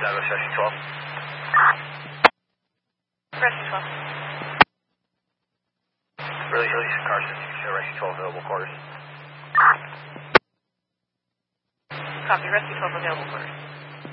Douglas, Rescue 12. Rescue 12. Release Carson, you can show Rescue 12 available quarters. Copy, Rescue 12 available quarters.